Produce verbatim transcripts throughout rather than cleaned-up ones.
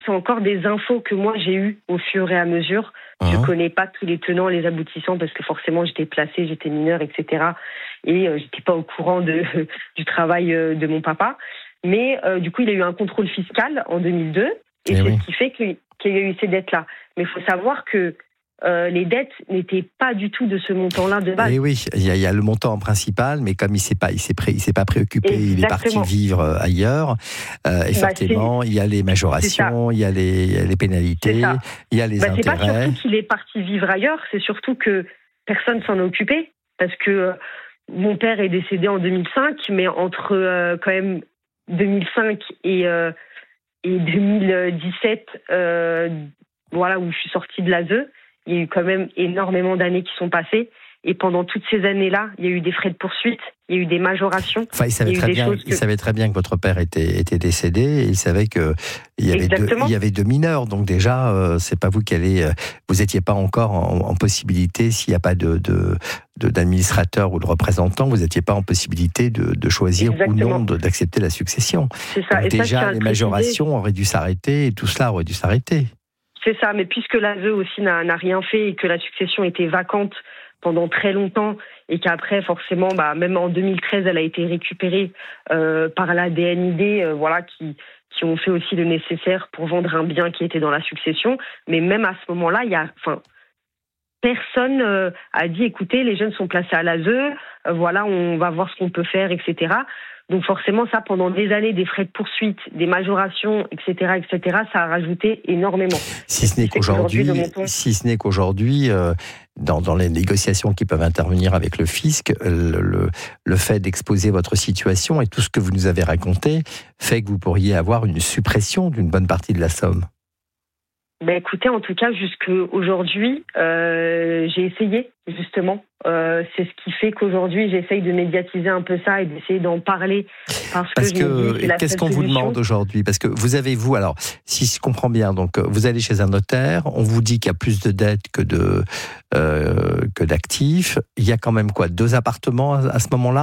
c'est encore des infos que moi j'ai eues au fur et à mesure. Mmh. Je connais pas tous les tenants, les aboutissants, parce que forcément j'étais placée, j'étais mineure, et cetera. Et euh, j'étais pas au courant de, du travail euh, de mon papa. Mais euh, du coup, il a eu un contrôle fiscal en deux mille deux, et, et c'est oui. ce qui fait qu'il, qu'il y a eu ces dettes-là. Mais il faut savoir que Euh, les dettes n'étaient pas du tout de ce montant-là de base. Et oui, il y, a, il y a le montant principal, mais comme il s'est pas, il s'est, pré, il s'est pas préoccupé, Exactement. il est parti vivre ailleurs. Euh, effectivement, bah il y a les majorations, il y a les, les pénalités, il y a les bah, intérêts. C'est pas surtout qu'il est parti vivre ailleurs, c'est surtout que personne s'en est occupé, parce que euh, mon père est décédé en deux mille cinq, mais entre euh, quand même deux mille cinq et, euh, et deux mille dix-sept, euh, voilà où je suis sortie de l'A S E. Il y a eu quand même énormément d'années qui sont passées. Et pendant toutes ces années-là, il y a eu des frais de poursuite, il y a eu des majorations. Enfin, il savait, il très, bien, que... il savait très bien que votre père était, était décédé. Et il savait qu'il y, avait deux, il y avait deux mineurs. Donc déjà, euh, c'est pas vous qui allez... Euh, vous n'étiez pas encore en, en possibilité, s'il n'y a pas de, de, de, d'administrateur ou de représentant, vous n'étiez pas en possibilité de, de choisir Exactement. ou non de, d'accepter la succession. C'est ça. Donc et déjà, ça, les majorations précisé... auraient dû s'arrêter et tout cela aurait dû s'arrêter. C'est ça, mais puisque l'A S E aussi n'a, n'a rien fait et que la succession était vacante pendant très longtemps et qu'après, forcément, bah, même en deux mille treize, elle a été récupérée euh, par la D N I D, euh, voilà, qui, qui ont fait aussi le nécessaire pour vendre un bien qui était dans la succession. Mais même à ce moment-là, il y a, enfin, personne euh, a dit, écoutez, les jeunes sont placés à l'A S E, euh, voilà, on va voir ce qu'on peut faire, et cetera. Donc forcément, ça, pendant des années, des frais de poursuite, des majorations, et cetera, et cetera, ça a rajouté énormément. Si ce n'est qu'aujourd'hui, montant... si ce n'est qu'aujourd'hui, euh, dans, dans les négociations qui peuvent intervenir avec le fisc, le, le, le fait d'exposer votre situation et tout ce que vous nous avez raconté fait que vous pourriez avoir une suppression d'une bonne partie de la somme. Ben écoutez, en tout cas, jusqu'aujourd'hui, euh, j'ai essayé, justement. Euh, c'est ce qui fait qu'aujourd'hui, j'essaye de médiatiser un peu ça et d'essayer d'en parler. Parce, parce que, que, je me dis, c'est qu'est-ce qu'on solution. vous demande aujourd'hui ? Parce que vous avez, vous, alors, si je comprends bien, donc vous allez chez un notaire, on vous dit qu'il y a plus de dettes que, de, euh, que d'actifs. Il y a quand même quoi ? Deux appartements à, à ce moment-là ?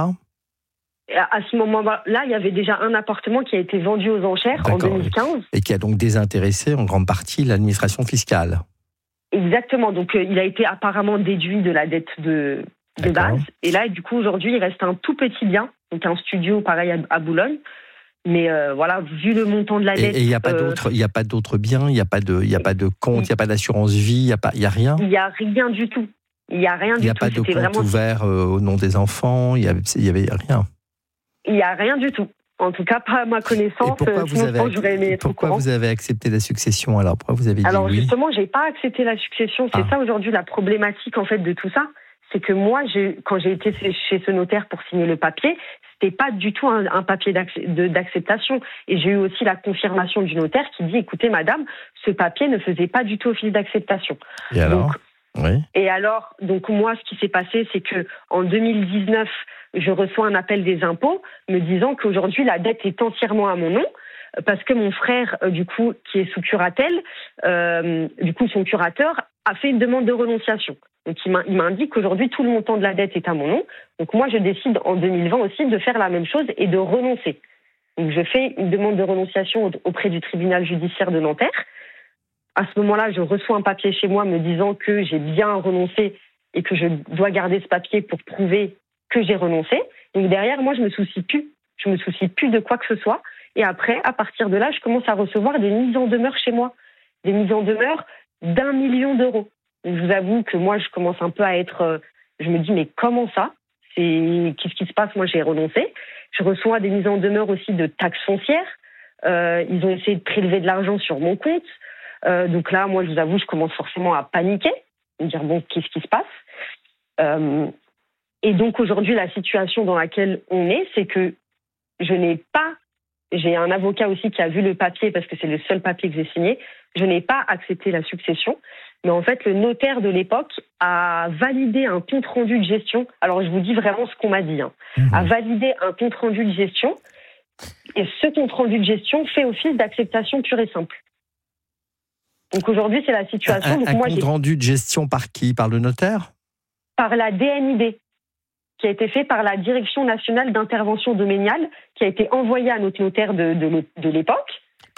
À ce moment-là, il y avait déjà un appartement qui a été vendu aux enchères D'accord. en deux mille quinze. Et qui a donc désintéressé en grande partie l'administration fiscale. Exactement. Donc, euh, il a été apparemment déduit de la dette de, de base. Et là, du coup, aujourd'hui, il reste un tout petit bien, donc un studio pareil à, à Boulogne. Mais euh, voilà, vu le montant de la dette... Et il n'y a pas euh, d'autres, il n'y a pas d'autres biens, il n'y a pas de, il n'y a pas de compte, il n'y a pas d'assurance vie, il n'y a pas, il y a rien. Il n'y a rien du tout. Il n'y a rien du tout. Il n'y a pas de compte vraiment... ouvert euh, au nom des enfants. Il y avait, il y avait rien. Il n'y a rien du tout. En tout cas, pas à ma connaissance. Et pourquoi vous avez, j'aurais aimé être pourquoi vous avez accepté la succession alors ? Pourquoi vous avez dit alors oui ? justement, j'ai pas accepté la succession. C'est ah. ça aujourd'hui la problématique en fait de tout ça. C'est que moi, j'ai, quand j'ai été chez ce notaire pour signer le papier, c'était pas du tout un, un papier d'acceptation. Et j'ai eu aussi la confirmation du notaire qui dit, écoutez, madame, ce papier ne faisait pas du tout office d'acceptation. Et alors donc, oui. Et alors, donc moi, ce qui s'est passé, c'est que en deux mille dix-neuf, je reçois un appel des impôts me disant qu'aujourd'hui la dette est entièrement à mon nom parce que mon frère, euh, du coup, qui est sous curatelle, euh, du coup, son curateur a fait une demande de renonciation. Donc il m'indique qu'aujourd'hui tout le montant de la dette est à mon nom. Donc moi, je décide en deux mille vingt aussi de faire la même chose et de renoncer. Donc je fais une demande de renonciation auprès du tribunal judiciaire de Nanterre. À ce moment-là, je reçois un papier chez moi me disant que j'ai bien renoncé et que je dois garder ce papier pour prouver que j'ai renoncé. Donc derrière, moi, je me soucie plus. Je me soucie plus de quoi que ce soit. Et après, à partir de là, je commence à recevoir des mises en demeure chez moi. Des mises en demeure d'un million d'euros. Donc je vous avoue que moi, je commence un peu à être... Euh, je me dis, mais comment ça ? C'est, qu'est-ce qui se passe ? Moi, j'ai renoncé. Je reçois des mises en demeure aussi de taxes foncières. Euh, ils ont essayé de prélever de l'argent sur mon compte. Euh, donc là, moi, je vous avoue, je commence forcément à paniquer. Me dire, bon, qu'est-ce qui se passe ? euh, Et donc aujourd'hui, la situation dans laquelle on est, c'est que je n'ai pas, j'ai un avocat aussi qui a vu le papier parce que c'est le seul papier que j'ai signé, je n'ai pas accepté la succession. Mais en fait, le notaire de l'époque a validé un compte-rendu de gestion. Alors je vous dis vraiment ce qu'on m'a dit. Hein. Mmh. A validé un compte-rendu de gestion. Et ce compte-rendu de gestion fait office d'acceptation pure et simple. Donc aujourd'hui, c'est la situation. Un, Donc, un moi, compte-rendu de gestion par qui ? Par le notaire ? Par la D N I D. Qui a été fait par la Direction nationale d'intervention domaniale, qui a été envoyé à notre notaire de, de, de l'époque.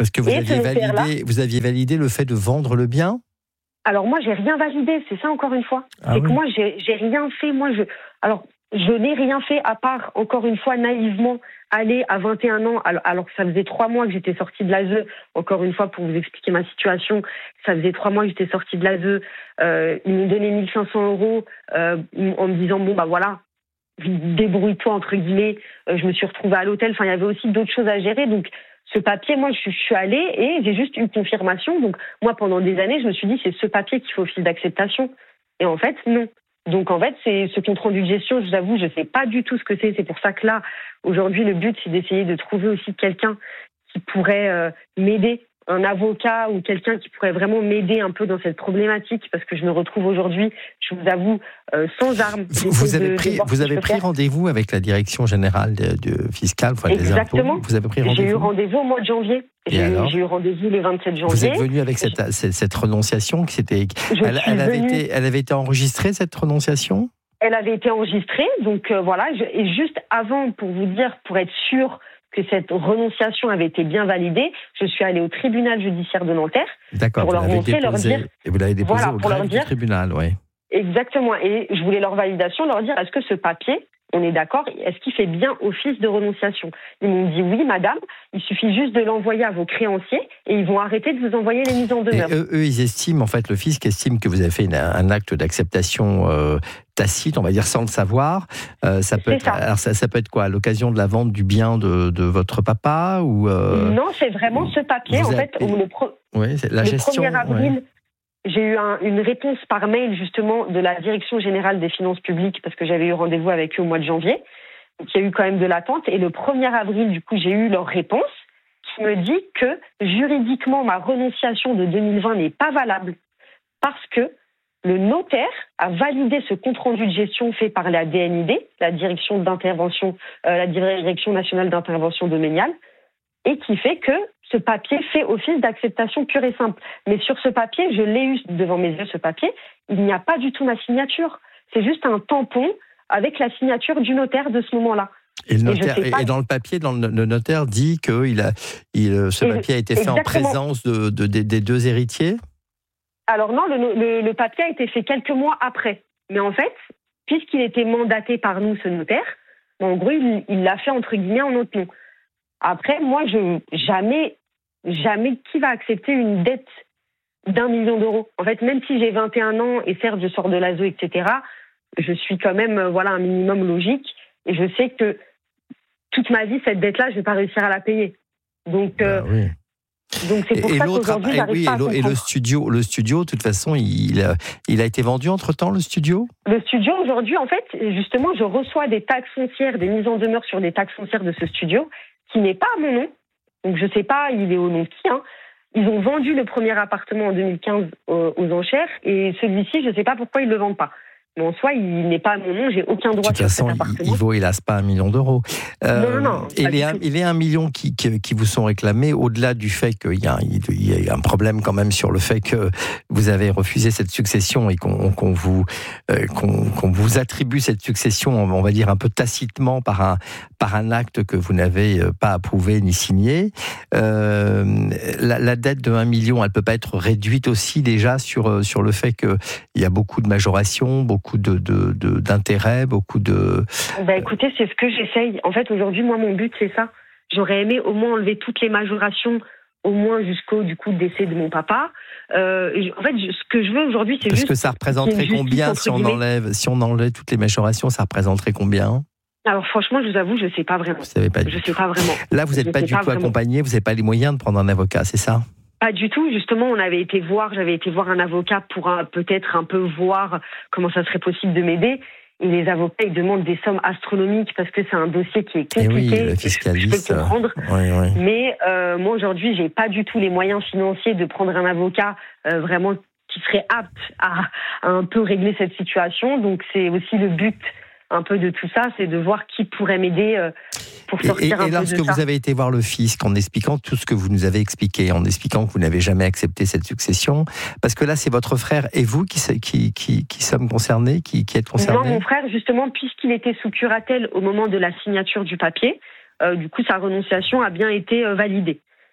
Parce que vous aviez, validé, vous aviez validé le fait de vendre le bien ? Alors moi, j'ai rien validé, c'est ça encore une fois. Ah, c'est oui. que moi, j'ai, j'ai rien fait. Moi, je, alors, je n'ai rien fait à part, encore une fois, naïvement, aller à vingt et un ans, alors, alors que ça faisait trois mois que j'étais sortie de l'A S E. Encore une fois, pour vous expliquer ma situation, ça faisait trois mois que j'étais sortie de l'A S E. Euh, ils m'ont donné mille cinq cents euros euh, en me disant, bon, bah voilà, débrouille-toi, entre guillemets. Euh, je me suis retrouvée à l'hôtel. Enfin, il y avait aussi d'autres choses à gérer. Donc, ce papier, moi, je, je suis allée et j'ai juste eu confirmation. Donc, moi, pendant des années, je me suis dit, c'est ce papier qui fait office d'acceptation. Et en fait, non. Donc, en fait, c'est ce compte rendu de gestion, je vous avoue, je ne sais pas du tout ce que c'est. C'est pour ça que là, aujourd'hui, le but, c'est d'essayer de trouver aussi quelqu'un qui pourrait euh, m'aider, un avocat ou quelqu'un qui pourrait vraiment m'aider un peu dans cette problématique, parce que je me retrouve aujourd'hui, je vous avoue, euh, sans armes. Vous, vous avez de, pris, de vous avez pris rendez-vous avec la direction générale de, de fiscale, enfin, des impôts. Vous avez pris rendez-vous. J'ai eu rendez-vous au mois de janvier. J'ai eu, j'ai eu rendez-vous le vingt-sept janvier. Vous êtes venu avec cette, cette, cette renonciation qui s'était. Elle, elle, avait été, elle avait été enregistrée, cette renonciation ? Elle avait été enregistrée, donc euh, voilà. Je, et juste avant, pour vous dire, pour être sûr que cette renonciation avait été bien validée, je suis allée au tribunal judiciaire de Nanterre. D'accord, pour leur montrer, déposé, leur dire. Et vous l'avez déposé voilà, au pour greffe leur dire, du tribunal, oui. Exactement. Et je voulais leur validation, leur dire, est-ce que ce papier, on est d'accord, est-ce qu'il fait bien office de renonciation ? Ils m'ont dit oui, madame, il suffit juste de l'envoyer à vos créanciers et ils vont arrêter de vous envoyer les mises en demeure. Et eux, eux, ils estiment, en fait, le fisc estime que vous avez fait une, un acte d'acceptation euh, tacite, on va dire sans le savoir. Euh, ça peut être, ça. Alors ça, ça peut être quoi ? À l'occasion de la vente du bien de, de votre papa ou euh, Non, c'est vraiment ce papier. En fait, le, pro... oui, c'est la le gestion, premier avril. Ouais. J'ai eu un, une réponse par mail justement de la Direction générale des finances publiques parce que j'avais eu rendez-vous avec eux au mois de janvier. Donc il y a eu quand même de l'attente. Et le premier avril, du coup, j'ai eu leur réponse qui me dit que juridiquement, ma renonciation de deux mille vingt n'est pas valable parce que le notaire a validé ce compte-rendu de gestion fait par la D N I D, la Direction d'intervention, euh, la Direction nationale d'intervention domaniale, et qui fait que ce papier fait office d'acceptation pure et simple. Mais sur ce papier, je l'ai eu devant mes yeux, ce papier, il n'y a pas du tout ma signature. C'est juste un tampon avec la signature du notaire de ce moment-là. Et, le notaire, et, et dans le papier, dans le, le notaire dit que il a, il, ce papier a été fait Exactement. en présence de, de, de, des deux héritiers ? Alors non, le, le, le papier a été fait quelques mois après. Mais en fait, puisqu'il était mandaté par nous, ce notaire, en gros, il, il l'a fait entre guillemets en notre nom. Après, moi, je jamais, jamais qui va accepter une dette d'un million d'euros. En fait, même si j'ai vingt et un ans et certes, je sors de l'A S E, et cetera, je suis quand même, voilà, un minimum logique et je sais que toute ma vie, cette dette-là, je vais pas réussir à la payer. Donc, bah, euh, oui. donc c'est pour et ça qu'aujourd'hui, j'arrive oui, pas à et, comprendre. Et le studio, le studio, de toute façon, il, il a été vendu entre-temps, le studio ? Le studio, aujourd'hui, en fait, justement, je reçois des taxes foncières, des mises en demeure sur des taxes foncières de ce studio, qui n'est pas à mon nom. Donc, je ne sais pas, il est au nom de qui. Hein. Ils ont vendu le premier appartement en deux mille quinze aux, aux enchères, et celui-ci, je ne sais pas pourquoi ils ne le vendent pas. Mais en soi, il n'est pas à mon nom, j'ai aucun droit sur cet appartement. De toute façon, il vaut, hélas, pas un million d'euros. Euh, non, non, non. Il y a il est un million qui, qui, qui vous sont réclamés, au-delà du fait qu'il y a, il y a un problème quand même sur le fait que vous avez refusé cette succession et qu'on, qu'on, vous, euh, qu'on, qu'on vous attribue cette succession, on va dire un peu tacitement, par un, par un acte que vous n'avez pas approuvé ni signé. Euh, la, la dette de un million, elle ne peut pas être réduite aussi déjà sur, sur le fait qu'il y a beaucoup de majorations, beaucoup beaucoup de, de, de, d'intérêt, beaucoup de... Bah écoutez, c'est ce que j'essaye. En fait, aujourd'hui, moi, mon but, c'est ça. J'aurais aimé au moins enlever toutes les majorations, au moins jusqu'au du coup, décès de mon papa. Euh, en fait, ce que je veux aujourd'hui, c'est Parce juste... Parce que ça représenterait combien si on, enlève, si on enlève toutes les majorations, ça représenterait combien ? Alors franchement, je vous avoue, je ne sais pas vraiment. Vous savez pas je du sais tout. pas vraiment. Là, vous n'êtes pas du pas tout vraiment. accompagné, vous n'avez pas les moyens de prendre un avocat, c'est ça ? Pas du tout. Justement, on avait été voir, j'avais été voir un avocat pour un, peut-être un peu voir comment ça serait possible de m'aider. Et les avocats, ils demandent des sommes astronomiques parce que c'est un dossier qui est compliqué. Et oui, le fiscaliste. Je peux comprendre. Oui, oui. Mais euh, moi, aujourd'hui, j'ai pas du tout les moyens financiers de prendre un avocat euh, vraiment qui serait apte à, à un peu régler cette situation. Donc, c'est aussi le but un peu de tout ça, c'est de voir qui pourrait m'aider euh, pour sortir et, et, un peu de ça. Et lorsque vous avez été voir le fisc, en expliquant tout ce que vous nous avez expliqué, en expliquant que vous n'avez jamais accepté cette succession, parce que là, c'est votre frère et vous qui, qui, qui, qui sommes concernés, qui, qui êtes concernés ? Non, mon frère, justement, puisqu'il était sous curatelle au moment de la signature du papier, euh, du coup, sa renonciation a bien été euh, validée.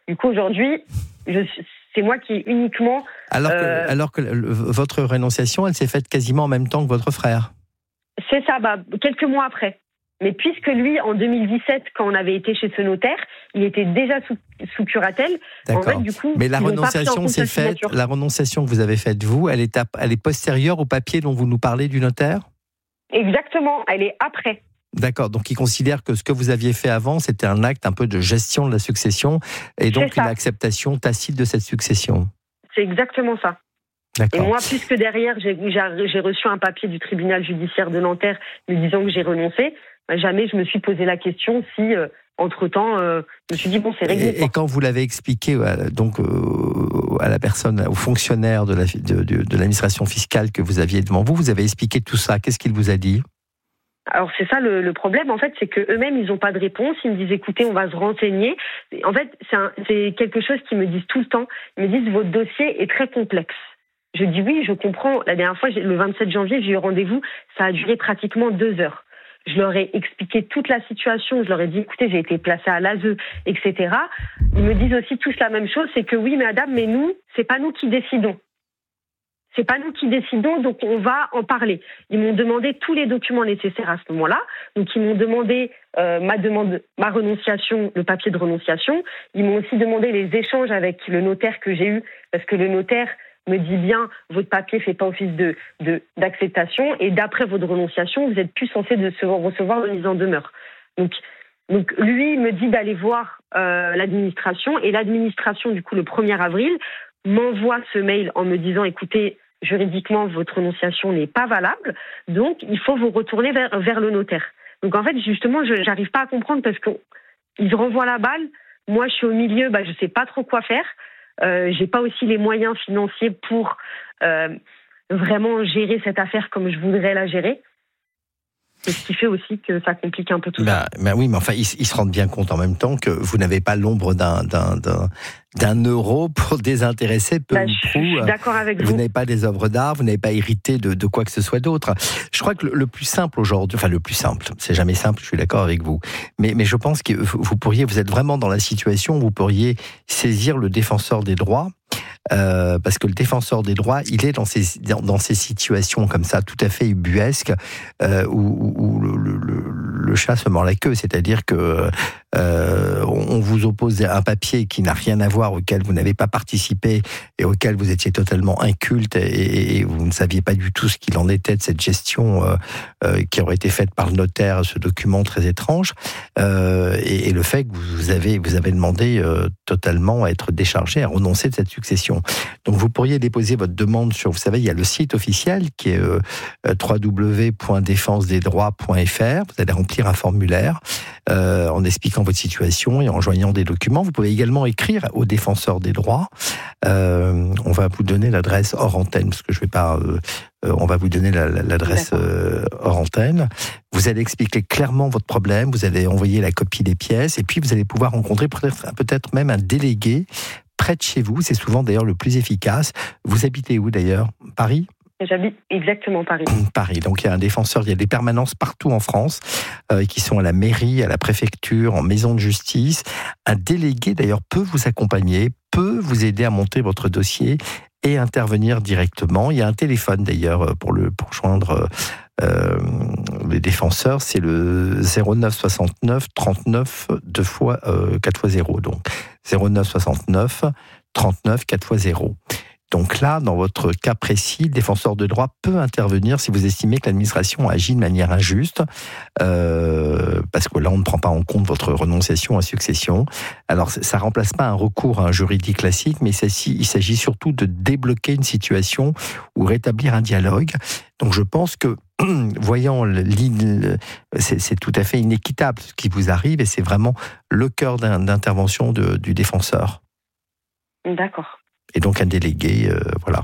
Du coup, aujourd'hui, je, c'est moi qui uniquement... Alors que, euh, alors que le, votre rénonciation, elle s'est faite quasiment en même temps que votre frère. C'est ça, bah, quelques mois après. Mais puisque lui, en deux mille dix-sept, quand on avait été chez ce notaire, il était déjà sous, sous curatelle. D'accord. En fait, du coup, mais la renonciation, c'est faite. La renonciation que vous avez faite vous, elle est, à, elle est postérieure au papier dont vous nous parlez du notaire ? Exactement, elle est après. D'accord, donc il considère que ce que vous aviez fait avant, c'était un acte un peu de gestion de la succession et donc une acceptation tacite de cette succession. C'est exactement ça. D'accord. Et moi, puisque derrière, j'ai, j'ai reçu un papier du tribunal judiciaire de Nanterre me disant que j'ai renoncé, jamais je me suis posé la question si, euh, entre-temps, euh, je me suis dit, bon, c'est réglé. Et, et quand vous l'avez expliqué euh, donc, euh, à la personne, au fonctionnaire de, la, de, de, de l'administration fiscale que vous aviez devant vous, vous avez expliqué tout ça. Qu'est-ce qu'il vous a dit ? Alors c'est ça le, le problème en fait, c'est que eux-mêmes ils n'ont pas de réponse. Ils me disent écoutez, on va se renseigner. En fait, c'est, un, c'est quelque chose qu'ils me disent tout le temps. Ils me disent votre dossier est très complexe. Je dis oui, je comprends. La dernière fois, le vingt-sept janvier, j'ai eu rendez-vous. Ça a duré pratiquement deux heures. Je leur ai expliqué toute la situation. Je leur ai dit écoutez, j'ai été placée à l'A S E, et cetera. Ils me disent aussi tous la même chose, c'est que oui, madame, mais nous, c'est pas nous qui décidons. C'est pas nous qui décidons, donc on va en parler. Ils m'ont demandé tous les documents nécessaires à ce moment-là. Donc ils m'ont demandé euh, ma demande, ma renonciation, le papier de renonciation. Ils m'ont aussi demandé les échanges avec le notaire que j'ai eu, parce que le notaire me dit bien votre papier fait pas office de, de d'acceptation et d'après votre renonciation, vous êtes plus censé de se recevoir de mise en demeure. Donc donc lui me dit d'aller voir euh, l'administration et l'administration du coup le premier avril m'envoie ce mail en me disant écoutez, juridiquement votre renonciation n'est pas valable, donc il faut vous retourner vers, vers le notaire. Donc en fait justement je j'arrive pas à comprendre parce qu'ils renvoient la balle, moi je suis au milieu, bah je sais pas trop quoi faire, euh, j'ai pas aussi les moyens financiers pour euh, vraiment gérer cette affaire comme je voudrais la gérer. C'est ce qui fait aussi que ça complique un peu tout bah, ça. Bah oui, mais enfin, ils, ils se rendent bien compte en même temps que vous n'avez pas l'ombre d'un, d'un, d'un, d'un euro pour désintéresser peu bah, ou prou. Je suis d'accord avec vous. Vous n'avez pas des œuvres d'art, vous n'avez pas hérité de, de quoi que ce soit d'autre. Je crois que le, le plus simple aujourd'hui, enfin le plus simple, c'est jamais simple, je suis d'accord avec vous, mais, mais je pense que vous pourriez, vous êtes vraiment dans la situation où vous pourriez saisir le défenseur des droits. Euh, parce que le défenseur des droits, il est dans ces, dans, dans ces situations comme ça, tout à fait ubuesques, euh, où, où le, le, le chat se mord la queue, c'est-à-dire que euh, on vous oppose un papier qui n'a rien à voir, auquel vous n'avez pas participé et auquel vous étiez totalement inculte et, et vous ne saviez pas du tout ce qu'il en était de cette gestion euh, euh, qui aurait été faite par le notaire, ce document très étrange, euh, et, et le fait que vous avez, vous avez demandé euh, totalement à être déchargé, à renoncer de cette succession. Donc vous pourriez déposer votre demande sur, vous savez, il y a le site officiel qui est euh, w w w point défense des droits point f r. Vous allez remplir un formulaire euh, en expliquant votre situation et en joignant des documents. Vous pouvez également écrire au défenseur des droits. Euh, on va vous donner l'adresse hors antenne, parce que je vais pas... Euh, euh, on va vous donner la, la, l'adresse euh, hors antenne. Vous allez expliquer clairement votre problème, vous allez envoyer la copie des pièces, et puis vous allez pouvoir rencontrer peut-être, peut-être même un délégué près de chez vous. C'est souvent d'ailleurs le plus efficace. Vous habitez où d'ailleurs ? Paris ? J'habite exactement Paris. Paris. Donc il y a un défenseur, il y a des permanences partout en France euh, qui sont à la mairie, à la préfecture, en maison de justice. Un délégué d'ailleurs peut vous accompagner, peut vous aider à monter votre dossier et intervenir directement. Il y a un téléphone d'ailleurs pour le pour joindre euh, les défenseurs, c'est le zéro neuf soixante-neuf trente-neuf deux fois euh, quatre fois zéro. Donc zéro neuf soixante-neuf trente-neuf quatre fois zéro. Donc là, dans votre cas précis, le défenseur de droit peut intervenir si vous estimez que l'administration agit de manière injuste, euh, parce que là, on ne prend pas en compte votre renonciation à succession. Alors, ça ne remplace pas un recours à un juridique classique, mais il s'agit surtout de débloquer une situation ou rétablir un dialogue. Donc, je pense que, voyant, c'est, c'est tout à fait inéquitable ce qui vous arrive, et c'est vraiment le cœur d'un, d'intervention de, du défenseur. D'accord. Et donc un délégué, euh, voilà.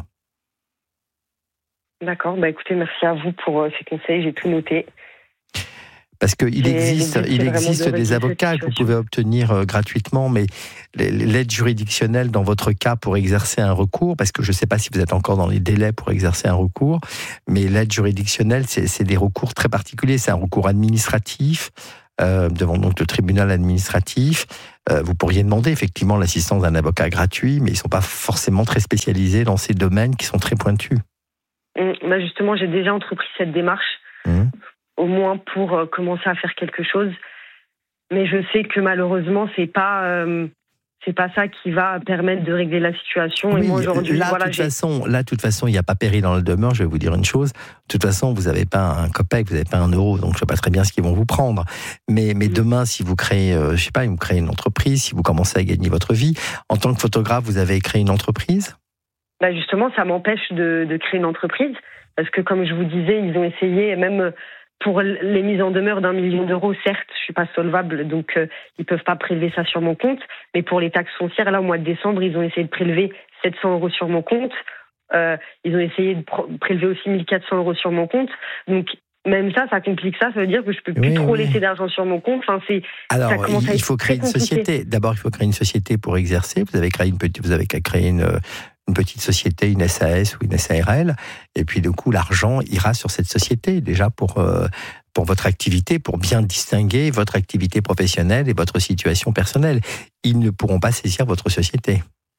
D'accord, bah écoutez, merci à vous pour euh, ces conseils, j'ai tout noté. Parce qu'il existe, il existe des avocats que vous pouvez obtenir euh, gratuitement, mais l'aide juridictionnelle dans votre cas pour exercer un recours, parce que je ne sais pas si vous êtes encore dans les délais pour exercer un recours, mais l'aide juridictionnelle, c'est, c'est des recours très particuliers, c'est un recours administratif, Euh, devant donc le tribunal administratif. euh, vous pourriez demander effectivement l'assistance d'un avocat gratuit, mais ils ne sont pas forcément très spécialisés dans ces domaines qui sont très pointus. Mmh, bah justement, j'ai déjà entrepris cette démarche, mmh. au moins pour euh, commencer à faire quelque chose. Mais je sais que malheureusement, c'est pas... Euh, c'est pas ça qui va permettre de régler la situation. Oui, et moi, aujourd'hui, là, voilà, de toute façon, là, de toute façon, il n'y a pas péril dans le demeure. Je vais vous dire une chose. De toute façon, vous n'avez pas un copec, vous n'avez pas un euro, donc je ne sais pas très bien ce qu'ils vont vous prendre. Mais, mais demain, si vous créez, euh, je sais pas, vous créez une entreprise, si vous commencez à gagner votre vie, en tant que photographe, vous avez créé une entreprise ? Bah justement, ça m'empêche de, de créer une entreprise. Parce que, comme je vous disais, ils ont essayé, même pour les mises en demeure d'un million d'euros, certes, je suis pas solvable, donc euh, ils peuvent pas prélever ça sur mon compte. Mais pour les taxes foncières, là, au mois de décembre, ils ont essayé de prélever sept cents euros sur mon compte. Euh, ils ont essayé de pr- prélever aussi mille quatre cents euros sur mon compte. Donc, même ça, ça complique ça. Ça veut dire que je peux plus oui, trop oui. laisser d'argent sur mon compte. Enfin, c'est. Alors, ça commence à il faut créer une société. D'abord, il faut créer une société pour exercer. Vous avez créé une petite, vous avez qu'à créer une. une petite société, une S A S ou une S A R L, et puis du coup l'argent ira sur cette société déjà pour euh, pour votre activité, pour bien distinguer votre activité professionnelle et votre situation personnelle. Ils ne pourront pas saisir votre société.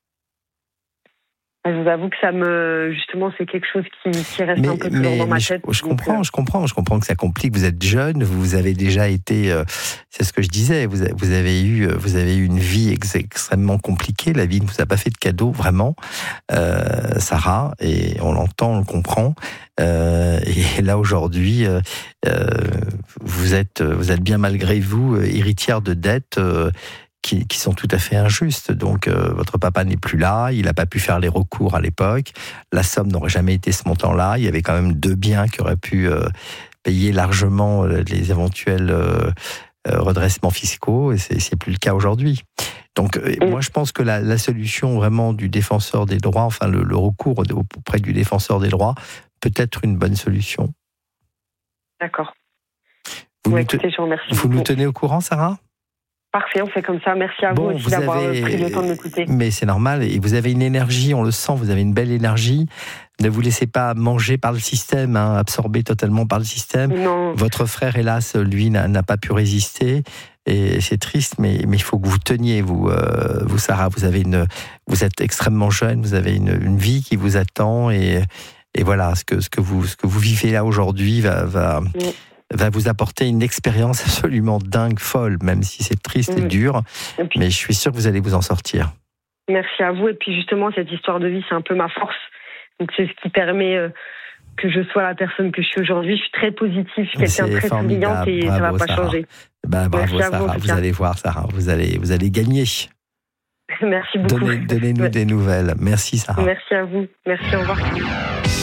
Je vous avoue que ça me, justement, c'est quelque chose qui, qui reste mais, un peu toujours dans ma tête. Je, je comprends, je comprends, je comprends que ça complique. Vous êtes jeune, vous avez déjà été, euh, c'est ce que je disais, vous avez, vous avez eu, vous avez eu une vie ex- extrêmement compliquée. La vie ne vous a pas fait de cadeau, vraiment, euh, Sarah, et on l'entend, on le comprend. Euh, et là aujourd'hui, euh, vous êtes, vous êtes bien malgré vous héritière de dettes. Euh, Qui, qui sont tout à fait injustes. Donc, euh, votre papa n'est plus là, il n'a pas pu faire les recours à l'époque, la somme n'aurait jamais été ce montant-là, il y avait quand même deux biens qui auraient pu euh, payer largement euh, les éventuels euh, euh, redressements fiscaux, et c'est, c'est plus le cas aujourd'hui. Donc, euh, moi, je pense que la, la solution vraiment du défenseur des droits, enfin, le, le recours auprès du défenseur des droits, peut être une bonne solution. D'accord. Vous, ouais, nous, te... écoutez, je vous remercie vous nous tenez au courant, Sarah ? Parfait, on fait comme ça. Merci à bon, vous aussi vous d'avoir avez... pris le temps de m'écouter. Mais c'est normal, et vous avez une énergie, on le sent, vous avez une belle énergie. Ne vous laissez pas manger par le système, hein, absorber totalement par le système. Non. Votre frère, hélas, lui, n'a, n'a pas pu résister. Et c'est triste, mais, mais il faut que vous teniez, vous, euh, vous Sarah. Vous, avez une, vous êtes extrêmement jeune, vous avez une, une vie qui vous attend. Et, et voilà, ce que, ce, que vous, ce que vous vivez là aujourd'hui va... va oui. va vous apporter une expérience absolument dingue, folle, même si c'est triste mmh. et dur. Et puis, mais je suis sûr que vous allez vous en sortir. Merci à vous. Et puis justement, cette histoire de vie, c'est un peu ma force. Donc c'est ce qui permet euh, que je sois la personne que je suis aujourd'hui. Je suis très positive, je suis quelqu'un de très souriante et bravo, ça ne va pas Sarah. changer. Ben, bravo Merci Sarah, vous, vous allez voir Sarah, vous allez, vous allez gagner. Merci beaucoup. Donnez, donnez-nous ouais. des nouvelles. Merci Sarah. Merci à vous. Merci, au revoir.